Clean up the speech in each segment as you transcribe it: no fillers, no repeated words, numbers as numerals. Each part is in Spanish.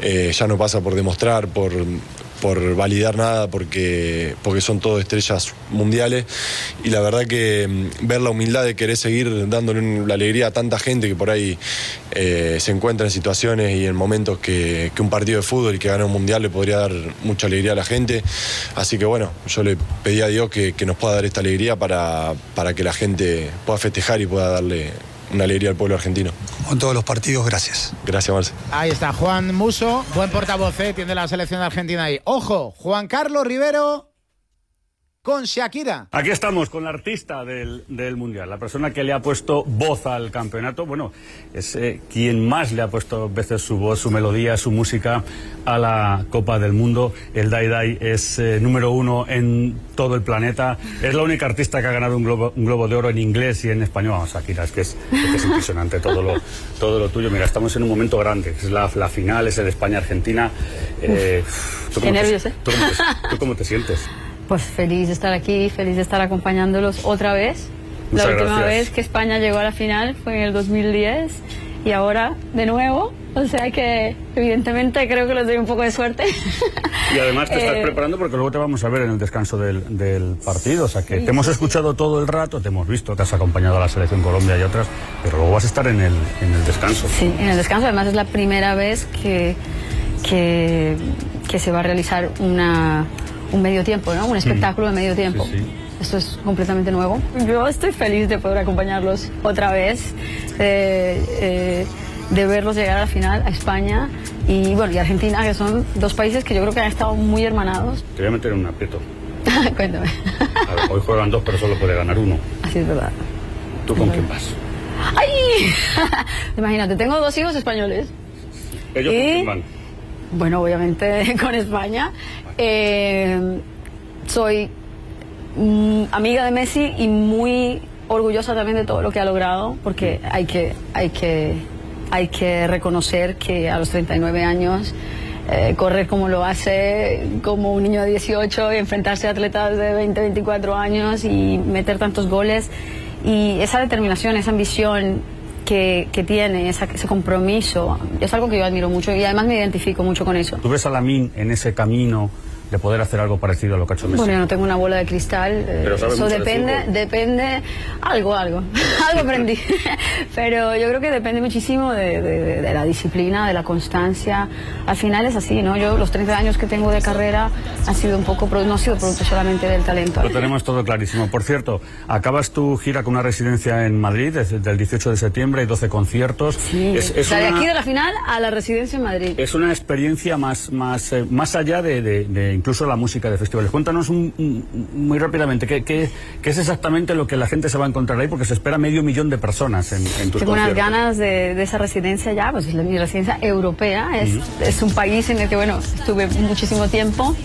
ya no pasa por demostrar, por validar nada, porque son todas estrellas mundiales, y la verdad que ver la humildad de querer seguir dándole la alegría a tanta gente que por ahí se encuentra en situaciones y en momentos que un partido de fútbol y que gana un mundial le podría dar mucha alegría a la gente. Así que bueno, yo le pedí a Dios que nos pueda dar esta alegría para que la gente pueda festejar y pueda darle una alegría al pueblo argentino. Como en todos los partidos, gracias. Gracias, Marce. Ahí está Juan Musso, buen portavoz, tiene la selección de Argentina ahí. Ojo, Juan Carlos Rivero con Shakira. Aquí estamos con la artista del Mundial, la persona que le ha puesto voz al campeonato. Bueno, es quien más le ha puesto veces su voz, su melodía, su música a la Copa del Mundo. El Dai Dai es número 1 en todo el planeta. Es la única artista que ha ganado un globo de oro en inglés y en español. Vamos, Shakira, es que es impresionante todo lo tuyo. Mira, estamos en un momento grande, es la final, es el España-Argentina. Qué nervios, ¿eh? ¿Tú cómo te sientes? Pues feliz de estar aquí, feliz de estar acompañándolos otra vez. Muchas la última gracias. vez que España llegó a la final fue en el 2010 y ahora de nuevo. O sea que evidentemente creo que les doy un poco de suerte. Y además te estás preparando porque luego te vamos a ver en el descanso del partido. O sea que te hemos escuchado todo el rato, te hemos visto, te has acompañado a la selección Colombia y otras, pero luego vas a estar en el descanso. Sí, en el descanso. Además es la primera vez que se va a realizar un medio tiempo, ¿no? Un espectáculo de medio tiempo. Sí, sí. Esto es completamente nuevo. Yo estoy feliz de poder acompañarlos otra vez, de verlos llegar a la final, a España y Argentina, que son dos países que yo creo que han estado muy hermanados. Te voy a meter en un aprieto. Cuéntame. A ver, hoy juegan 2, pero solo puede ganar 1. Así es verdad. ¿Tú con quién vas? ¡Ay! Imagínate, tengo 2 hijos españoles. ¿Ellos con quién van? Bueno, obviamente con España. Soy amiga de Messi y muy orgullosa también de todo lo que ha logrado, porque hay que reconocer que a los 39 años correr como lo hace, como un niño de 18, y enfrentarse a atletas de 20, 24 años y meter tantos goles, y esa determinación, esa ambición que tiene, ese compromiso, es algo que yo admiro mucho y además me identifico mucho con eso. ¿Tú ves a Lamine en ese camino de poder hacer algo parecido a lo que ha hecho Messi? Bueno, yo no tengo una bola de cristal, Pero sabe eso mucho de depende, algo aprendí, pero yo creo que depende muchísimo de la disciplina, de la constancia. Al final es así, ¿no? Yo los 30 años que tengo de carrera han sido no ha sido producto solamente del talento. Lo tenemos todo clarísimo. Por cierto, acabas tu gira con una residencia en Madrid desde el 18 de septiembre, hay 12 conciertos. Sí, o sea, de aquí de la final a la residencia en Madrid. Es una experiencia más allá de incluso la música de festivales. Cuéntanos muy rápidamente, ¿qué es exactamente lo que la gente se va a encontrar ahí? Porque se espera 500.000 de personas en tus conciertos. Tengo unas ganas de esa residencia ya, pues es mi residencia europea, es un país en el que, estuve muchísimo tiempo.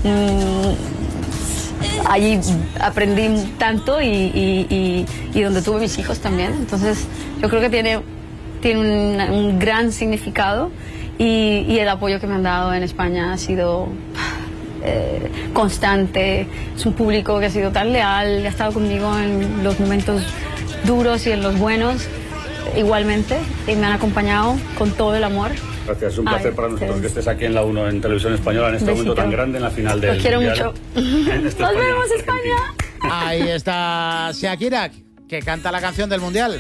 Allí aprendí tanto y donde tuve mis hijos también. Entonces, yo creo que tiene un gran significado y el apoyo que me han dado en España ha sido constante. Es un público que ha sido tan leal, ha estado conmigo en los momentos duros y en los buenos igualmente, y me han acompañado con todo el amor. Gracias, es un placer para nosotros que estés aquí en la 1 en Televisión Española en este momento tan grande en la final del Mundial. Los quiero mucho. Nos vemos, España. Ahí está Shakira, que canta la canción del Mundial.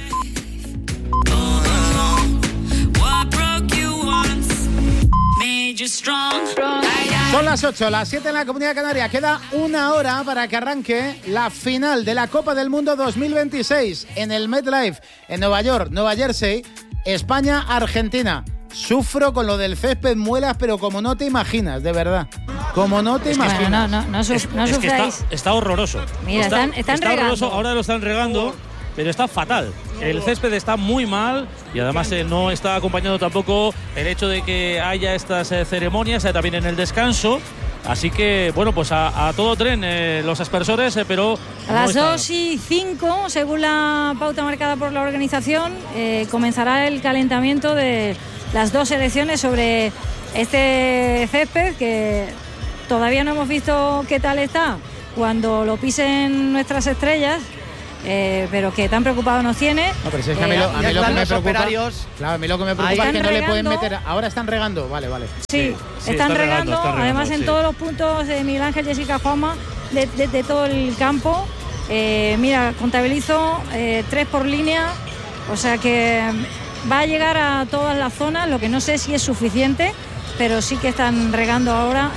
Son las 8, las 7 en la Comunidad Canaria. Queda una hora para que arranque la final de la Copa del Mundo 2026 en el MetLife, en Nueva York, Nueva Jersey, España-Argentina. Sufro con lo del césped, muelas, pero como no te imaginas, de verdad. Como no te imaginas. No sufráis. Está horroroso. Mira, están regando. Horroroso, ahora lo están regando, pero está fatal. El césped está muy mal y además no está acompañando tampoco el hecho de que haya estas ceremonias también en el descanso. Así que, pues a todo tren los aspersores, pero... A las 2:05, según la pauta marcada por la organización, comenzará el calentamiento de las dos selecciones sobre este césped, que todavía no hemos visto qué tal está. Cuando lo pisen nuestras estrellas, pero que tan preocupado nos tiene. No, pero si es que a mí lo que me preocupa, claro, a mí lo que me preocupa es que no le pueden meter. Ahora están regando, vale. Sí, están regando, además en todos los puntos de Miguel Ángel, Jessica, Juanma, de todo el campo. Mira, contabilizo 3 por línea, o sea que va a llegar a todas las zonas, lo que no sé si es suficiente, pero sí que están regando ahora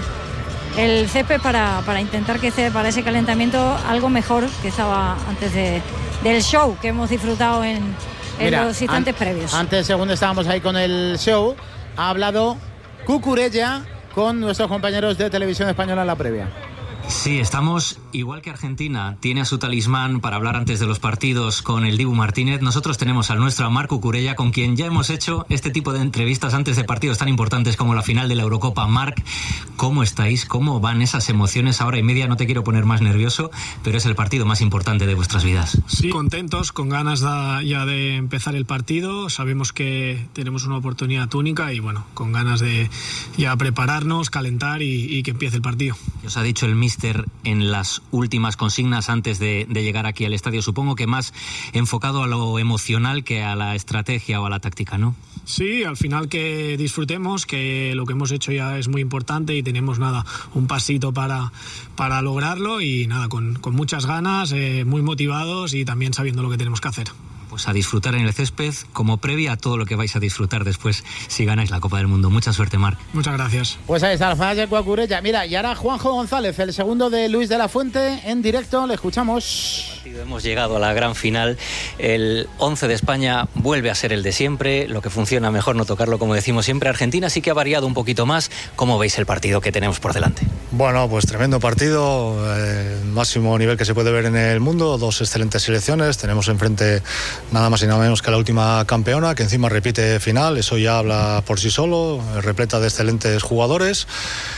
el césped para intentar que esté para ese calentamiento algo mejor que estaba antes del show que hemos disfrutado en los instantes previos. Antes, según estábamos ahí con el show, ha hablado Cucurella con nuestros compañeros de Televisión Española en la previa. Sí, estamos igual que Argentina. Tiene a su talismán para hablar antes de los partidos con el Dibu Martínez. Nosotros tenemos al nuestro, a Marc Cucurella, con quien ya hemos hecho este tipo de entrevistas antes de partidos tan importantes como la final de la Eurocopa. Marc, ¿cómo estáis? ¿Cómo van esas emociones? Hora y media, no te quiero poner más nervioso, pero es el partido más importante de vuestras vidas. Sí, contentos, con ganas ya de empezar el partido. Sabemos que tenemos una oportunidad única y bueno, con ganas de ya prepararnos, calentar y que empiece el partido. ¿Qué os ha dicho el míster en las últimas consignas antes de llegar aquí al estadio? Supongo que más enfocado a lo emocional que a la estrategia o a la táctica, ¿no? Sí, al final que disfrutemos, que lo que hemos hecho ya es muy importante y tenemos un pasito para lograrlo y con muchas ganas, muy motivados y también sabiendo lo que tenemos que hacer. Pues a disfrutar en el césped como previa a todo lo que vais a disfrutar después si ganáis la Copa del Mundo. Mucha suerte, Marc. Muchas gracias. Pues ahí está el fan de Cucurella. Mira, y ahora Juanjo González, el segundo de Luis de la Fuente, en directo, le escuchamos. Hemos llegado a la gran final. El 11 de España vuelve a ser el de siempre. Lo que funciona mejor no tocarlo, como decimos siempre. Argentina sí que ha variado un poquito más. ¿Cómo veis el partido que tenemos por delante? Bueno, pues tremendo partido, máximo nivel que se puede ver en el mundo, 2 excelentes selecciones. Tenemos enfrente nada más y nada menos que la última campeona, que encima repite final. Eso ya habla por sí solo, repleta de excelentes jugadores.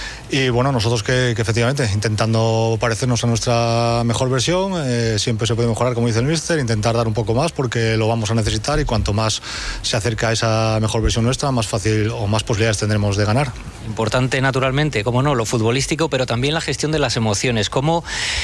Y bueno, nosotros que efectivamente intentando parecernos a nuestra mejor versión, siempre se puede mejorar, como dice el míster, intentar dar un poco más porque lo vamos a necesitar y cuanto más se acerca a esa mejor versión nuestra, más fácil o más posibilidades tendremos de ganar. Importante naturalmente, como no, lo futbolístico, pero también la gestión de las emociones. ¿Cómo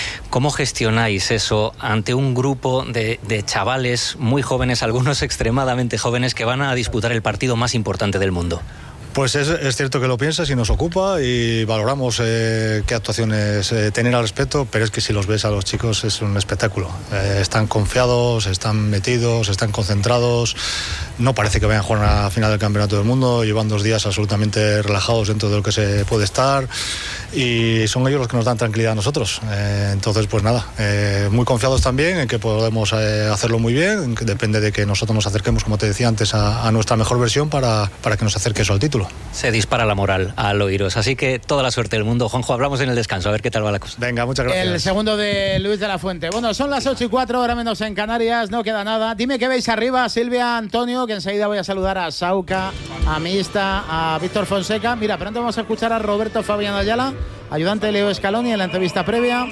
gestionáis eso ante un grupo de chavales muy jóvenes, algunos extremadamente jóvenes, que van a disputar el partido más importante del mundo? Pues es cierto que lo piensas y nos ocupa y valoramos qué actuaciones tener al respecto, pero es que si los ves a los chicos es un espectáculo. Están confiados, están metidos, están concentrados, no parece que vayan a jugar una final del Campeonato del Mundo, llevan 2 días absolutamente relajados dentro de lo que se puede estar y son ellos los que nos dan tranquilidad a nosotros. Entonces, pues nada, muy confiados también en que podemos hacerlo muy bien, que depende de que nosotros nos acerquemos, como te decía antes, a nuestra mejor versión para que nos acerque eso al título. Se dispara la moral al oíros, así que toda la suerte del mundo. Juanjo, hablamos en el descanso, a ver qué tal va la cosa. Venga, muchas gracias. El segundo de Luis de la Fuente. Bueno, son las 8:04, hora menos en Canarias, no queda nada. Dime qué veis arriba, Silvia, Antonio, que enseguida voy a saludar a Sauca, a Mista, a Víctor Fonseca. Mira, pero antes vamos a escuchar a Roberto Fabián Ayala, ayudante de Leo Scaloni en la entrevista previa.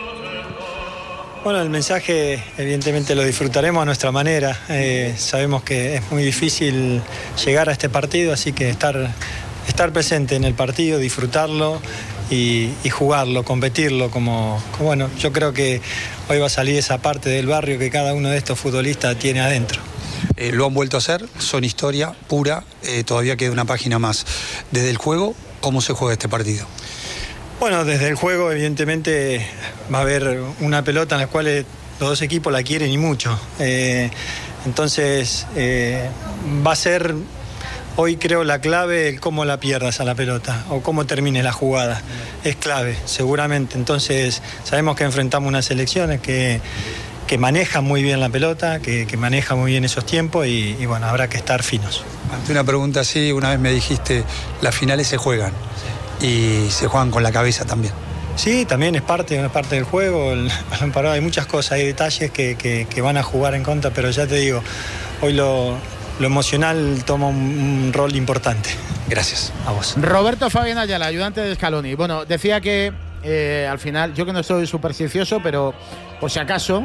Bueno, el mensaje evidentemente lo disfrutaremos a nuestra manera. Sabemos que es muy difícil llegar a este partido, así que estar presente en el partido, disfrutarlo y jugarlo, competirlo. Como bueno, yo creo que hoy va a salir esa parte del barrio que cada uno de estos futbolistas tiene adentro. Lo han vuelto a hacer, son historia pura, todavía queda una página más. Desde el juego, ¿cómo se juega este partido? Bueno, desde el juego evidentemente va a haber una pelota en la cual los dos equipos la quieren y mucho. Entonces va a ser hoy creo la clave el cómo la pierdas a la pelota o cómo termines la jugada. Es clave, seguramente. Entonces sabemos que enfrentamos unas selecciones que manejan muy bien la pelota, que manejan muy bien esos tiempos y bueno, habrá que estar finos. Ante una pregunta así, una vez me dijiste, las finales se juegan. Y se juegan con la cabeza también. Sí, también es parte del juego. Hay muchas cosas, hay detalles que van a jugar en contra, pero ya te digo, hoy lo emocional toma un rol importante. Gracias. A vos. Roberto Fabián Ayala, ayudante de Scaloni. Bueno, decía que al final, yo que no soy supersticioso, pero por si acaso,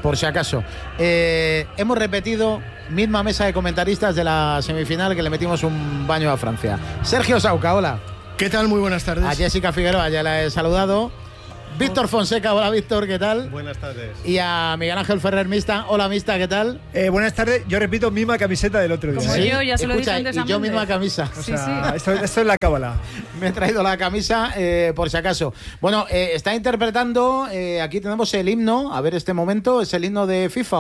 hemos repetido misma mesa de comentaristas de la semifinal que le metimos un baño a Francia. Sergio Sauca, hola. ¿Qué tal? Muy buenas tardes. A Jessica Figueroa ya la he saludado. Víctor Fonseca, hola Víctor, ¿qué tal? Buenas tardes. Y a Miguel Ángel Ferrer Mista, hola Mista, ¿qué tal? Buenas tardes, yo repito, misma camiseta del otro día. Como yo, ya se lo dije antes a y yo Méndez. misma camisa. O sea, esto es la cábala. Me he traído la camisa por si acaso. Bueno, está interpretando, aquí tenemos el himno, a ver este momento, es el himno de FIFA.